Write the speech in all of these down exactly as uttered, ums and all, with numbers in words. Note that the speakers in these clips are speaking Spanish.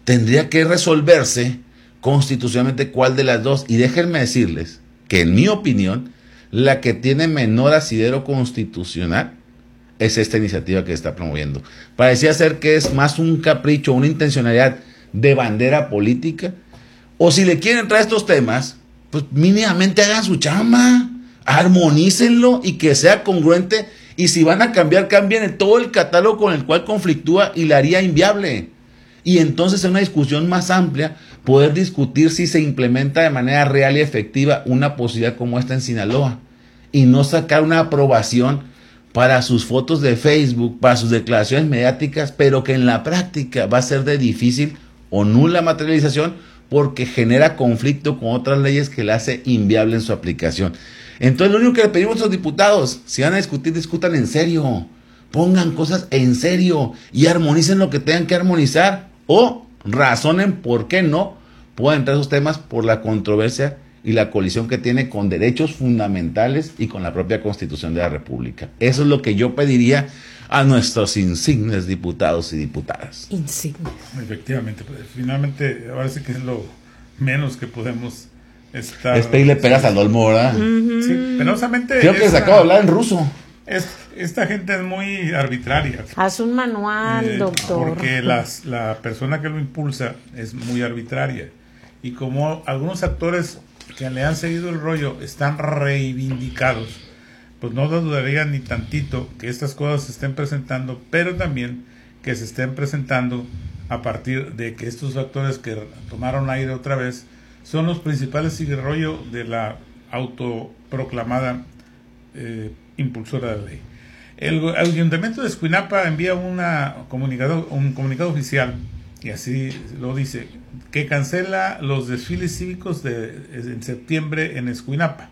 tendría que resolverse constitucionalmente cuál de las dos. Y déjenme decirles que en mi opinión, la que tiene menor asidero constitucional es esta iniciativa que se está promoviendo. Parecía ser que es más un capricho, una intencionalidad de bandera política. O si le quieren entrar estos temas, pues mínimamente hagan su chamba, armonícenlo y que sea congruente. Y si van a cambiar, cambien en todo el catálogo con el cual conflictúa y la haría inviable. Y entonces en una discusión más amplia, poder discutir si se implementa de manera real y efectiva una posibilidad como esta en Sinaloa. Y no sacar una aprobación para sus fotos de Facebook, para sus declaraciones mediáticas, pero que en la práctica va a ser de difícil o nula materialización porque genera conflicto con otras leyes que la hace inviable en su aplicación. Entonces lo único que le pedimos a los diputados, si van a discutir, discutan en serio, pongan cosas en serio y armonicen lo que tengan que armonizar o razonen por qué no pueden entrar esos temas por la controversia y la colisión que tiene con derechos fundamentales y con la propia Constitución de la República. Eso es lo que yo pediría a nuestros insignes diputados y diputadas. Insignes. Efectivamente, pues, finalmente, ahora sí que es lo menos que podemos estar... Es pedirle peras al olmo, ¿verdad? Uh-huh. Sí, penosamente... Creo que se acaba de hablar en ruso. Es, esta gente es muy arbitraria. Haz un manual, eh, doctor. Porque las, la persona que lo impulsa es muy arbitraria. Y como algunos actores que le han seguido el rollo están reivindicados, pues no dudaría ni tantito que estas cosas se estén presentando, pero también que se estén presentando a partir de que estos actores que tomaron aire otra vez son los principales rollo de la autoproclamada eh, impulsora de la ley. El, el Ayuntamiento de Escuinapa envía una comunicado, un comunicado oficial, y así lo dice, que cancela los desfiles cívicos de, en septiembre en Escuinapa.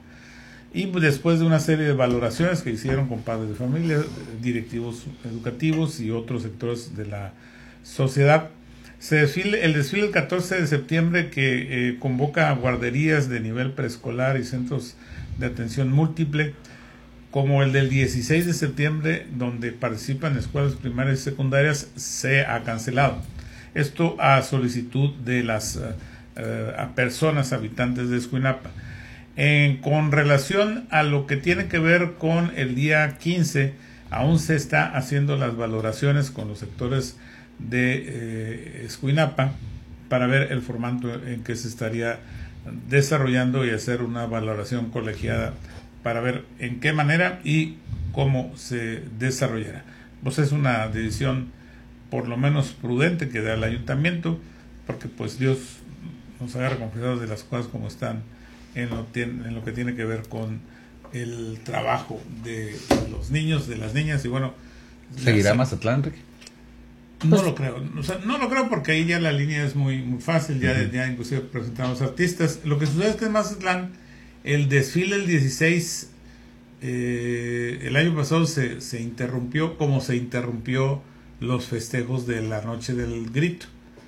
Y después de una serie de valoraciones que hicieron con padres de familia, directivos educativos y otros sectores de la sociedad, se desfile, el desfile del catorce de septiembre que eh, convoca a guarderías de nivel preescolar y centros de atención múltiple, como el del dieciséis de septiembre, donde participan escuelas primarias y secundarias, se ha cancelado. Esto a solicitud de las uh, uh, personas habitantes de Escuinapa. En, con relación a lo que tiene que ver con el día quince, aún se está haciendo las valoraciones con los sectores de eh, Escuinapa para ver el formato en que se estaría desarrollando y hacer una valoración colegiada para ver en qué manera y cómo se desarrollará. Pues es una decisión por lo menos prudente que da el ayuntamiento, porque pues Dios nos agarra confiados de las cosas como están en lo, en lo que tiene que ver con el trabajo de los niños, de las niñas, y bueno... ¿Seguirá Mazatlán, Enrique? No pues, lo creo, o sea, no lo creo porque ahí ya la línea es muy, muy fácil, ya, uh-huh. ya inclusive presentamos artistas. Lo que sucede es que en Mazatlán, el desfile el dieciséis, eh, el año pasado se, se interrumpió, como se interrumpió los festejos de la Noche del Grito.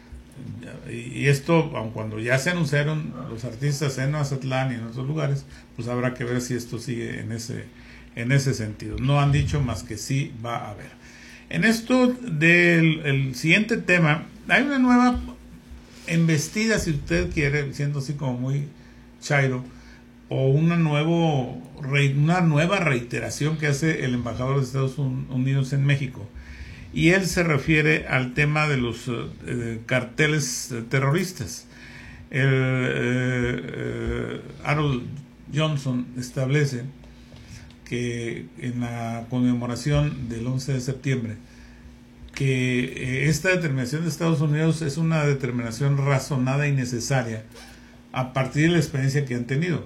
Y esto, aun cuando ya se anunciaron los artistas en Mazatlán y en otros lugares, pues habrá que ver si esto sigue en ese, en ese sentido. No han dicho más que sí va a haber. En esto del el siguiente tema, hay una nueva embestida, si usted quiere, siendo así como muy chairo, o una, nuevo, una nueva reiteración que hace el embajador de Estados Unidos en México. Y él se refiere al tema de los eh, carteles eh, terroristas. El, eh, eh, Harold Johnson establece que en la conmemoración del once de septiembre, que eh, esta determinación de Estados Unidos es una determinación razonada y necesaria a partir de la experiencia que han tenido.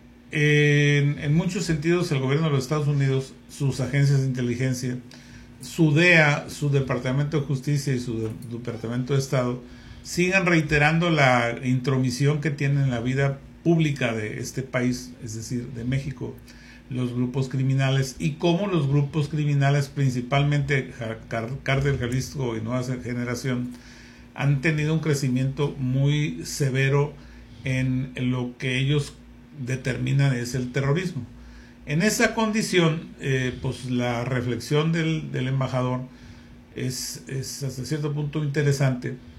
En, en muchos sentidos, el gobierno de los Estados Unidos, sus agencias de inteligencia, su D E A, su Departamento de Justicia y su de, Departamento de Estado sigan reiterando la intromisión que tienen en la vida pública de este país, es decir, de México, los grupos criminales, y cómo los grupos criminales, principalmente Cártel Jalisco y Nueva Generación, han tenido un crecimiento muy severo en lo que ellos determinan es el terrorismo. En esa condición, eh, pues la reflexión del, del embajador es, es hasta cierto punto interesante,